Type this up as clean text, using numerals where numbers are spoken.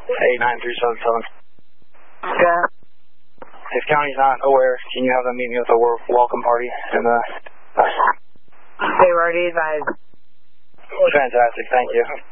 89377. Okay. If county's not aware, can you have them meet me with a welcome party? And they were already advised. Fantastic, thank you.